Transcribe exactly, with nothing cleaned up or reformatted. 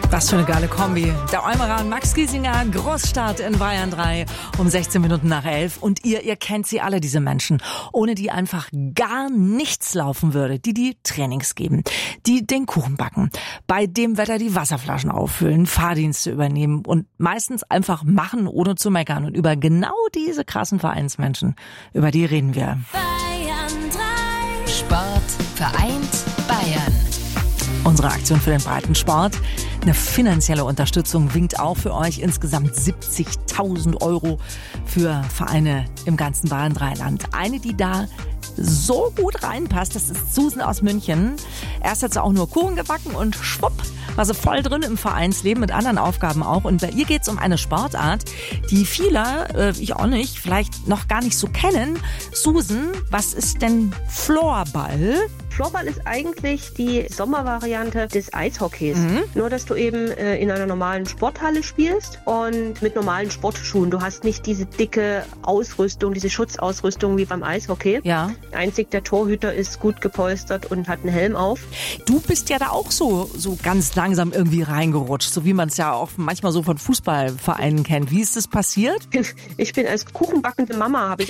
Was für eine geile Kombi. Der Eumerer Max Giesinger, Großstart in Bayern drei um sechzehn Minuten nach elf. Und ihr, ihr kennt sie alle, diese Menschen, ohne die einfach gar nichts laufen würde. Die, die Trainings geben, die den Kuchen backen, bei dem Wetter die Wasserflaschen auffüllen, Fahrdienste übernehmen und meistens einfach machen, ohne zu meckern. Und über genau diese krassen Vereinsmenschen, über die reden wir. Bayern drei. Sport vereint Bayern. Unsere Aktion für den Breitensport. Eine finanzielle Unterstützung winkt auch für euch. Insgesamt siebzigtausend Euro für Vereine im ganzen Bayern drei Land. Eine, die da so gut reinpasst, das ist Susan aus München. Erst hat sie auch nur Kuchen gebacken und schwupp, war sie voll drin im Vereinsleben mit anderen Aufgaben auch. Und bei ihr geht es um eine Sportart, die viele, äh, ich auch nicht, vielleicht noch gar nicht so kennen. Susan, was ist denn Floorball? Floorball ist eigentlich die Sommervariante des Eishockeys. Mhm. Nur, dass du eben äh, in einer normalen Sporthalle spielst und mit normalen Sportschuhen. Du hast nicht diese dicke Ausrüstung, diese Schutzausrüstung wie beim Eishockey. Ja. Einzig der Torhüter ist gut gepolstert und hat einen Helm auf. Du bist ja da auch so, so ganz langsam irgendwie reingerutscht, so wie man es ja auch manchmal so von Fußballvereinen kennt. Wie ist das passiert? Ich bin als kuchenbackende Mama, habe ich